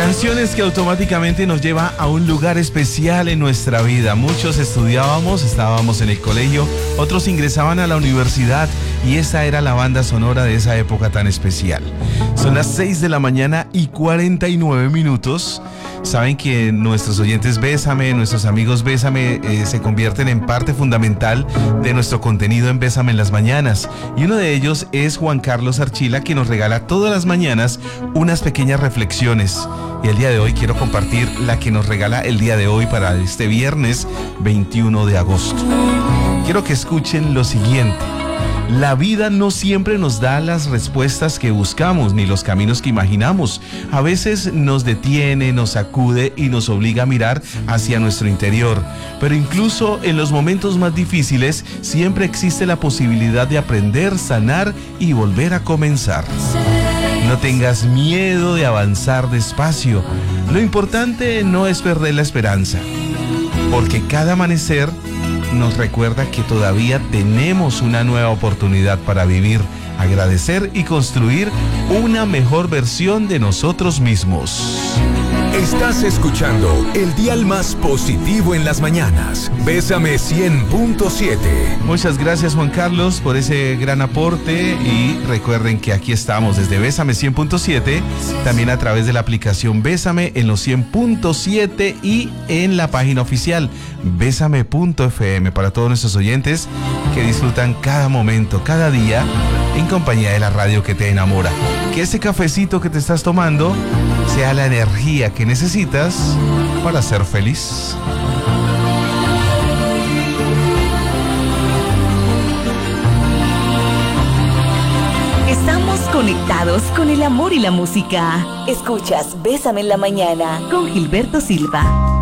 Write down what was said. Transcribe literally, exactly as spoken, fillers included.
Canciones que automáticamente nos lleva a un lugar especial en nuestra vida. Muchos estudiábamos, estábamos en el colegio, otros ingresaban a la universidad y esa era la banda sonora de esa época tan especial. Son las seis de la mañana y cuarenta y nueve minutos. Saben que nuestros oyentes Bésame, nuestros amigos Bésame eh, se convierten en parte fundamental de nuestro contenido en Bésame en las mañanas. Y uno de ellos es Juan Carlos Archila, que nos regala todas las mañanas unas pequeñas reflexiones. Y el día de hoy quiero compartir la que nos regala el día de hoy para este viernes veintiuno de agosto. Quiero que escuchen lo siguiente. La vida no siempre nos da las respuestas que buscamos ni los caminos que imaginamos. A veces nos detiene, nos sacude y nos obliga a mirar hacia nuestro interior. Pero incluso en los momentos más difíciles siempre existe la posibilidad de aprender, sanar y volver a comenzar. No tengas miedo de avanzar despacio. Lo importante no es perder la esperanza, porque cada amanecer nos recuerda que todavía tenemos una nueva oportunidad para vivir, agradecer y construir una mejor versión de nosotros mismos. Estás escuchando el dial más positivo en las mañanas. Bésame cien punto siete. Muchas gracias, Juan Carlos, por ese gran aporte y recuerden que aquí estamos desde Bésame cien punto siete, también a través de la aplicación Bésame en los cien punto siete y en la página oficial bésame punto efe eme para todos nuestros oyentes que disfrutan cada momento, cada día en compañía de la radio que te enamora. Que ese cafecito que te estás tomando sea la energía que necesitas para ser feliz. Estamos conectados con el amor y la música. Escuchas Bésame en la mañana con Gilberto Silva.